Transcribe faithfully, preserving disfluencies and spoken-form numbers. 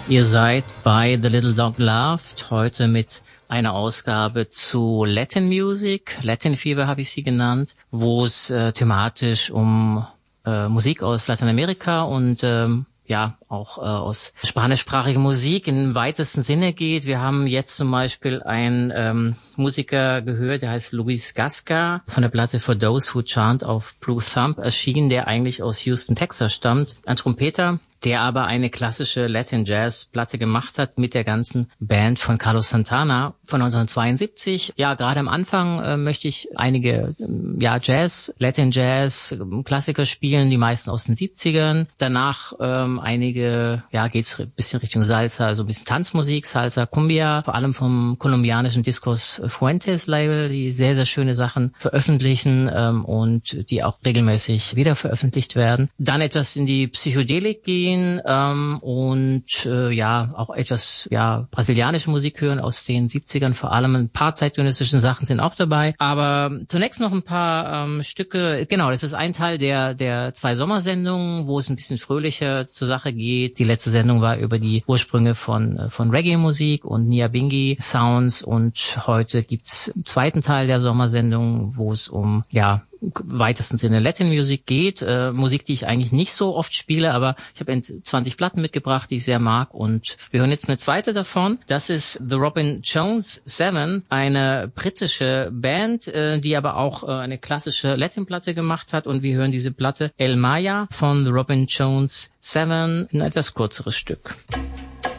Ihr seid bei The Little Dog Loved, heute mit einer Ausgabe zu Latin Music, Latin Fever habe ich sie genannt, wo es äh, thematisch um äh, Musik aus Lateinamerika und ähm, ja auch äh, aus spanischsprachiger Musik im weitesten Sinne geht. Wir haben jetzt zum Beispiel einen ähm, Musiker gehört, der heißt Luis Gasca, von der Platte For Those Who Chant auf Blue Thumb erschienen, der eigentlich aus Houston, Texas stammt. Ein Trompeter, der aber eine klassische Latin-Jazz-Platte gemacht hat mit der ganzen Band von Carlos Santana von neunzehnhundertzweiundsiebzig. Ja, gerade am Anfang äh, möchte ich einige äh, ja Jazz, Latin-Jazz-Klassiker spielen, die meisten aus den siebzigern. Danach ähm, einige, ja, geht's ein bisschen Richtung Salsa, also ein bisschen Tanzmusik, Salsa, Cumbia, vor allem vom kolumbianischen Discos Fuentes-Label, die sehr, sehr schöne Sachen veröffentlichen ähm, und die auch regelmäßig wieder veröffentlicht werden. Dann etwas in die Psychedelik gehen, Ähm, und äh, ja, auch etwas ja brasilianische Musik hören aus den siebzigern, vor allem ein paar zeitgenössische Sachen sind auch dabei. Aber zunächst noch ein paar ähm, Stücke, genau, das ist ein Teil der der zwei Sommersendungen, wo es ein bisschen fröhlicher zur Sache geht. Die letzte Sendung war über die Ursprünge von von Reggae-Musik und Nyabingi-Sounds und heute gibt's einen zweiten Teil der Sommersendung, wo es um ja weitesten Sinne Latin Music geht, äh, Musik, die ich eigentlich nicht so oft spiele, aber ich habe zwanzig Platten mitgebracht, die ich sehr mag und wir hören jetzt eine zweite davon. Das ist The Robin Jones Seven, eine britische Band, äh, die aber auch äh, eine klassische Latin-Platte gemacht hat und wir hören diese Platte El Maya von The Robin Jones Seven, ein etwas kürzeres Stück.